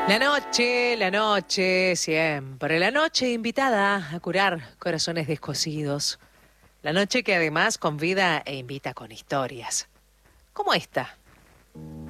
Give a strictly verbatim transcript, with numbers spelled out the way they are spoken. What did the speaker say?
La noche, la noche, siempre. La noche invitada a curar corazones descosidos. La noche que además convida e invita con historias. Como esta.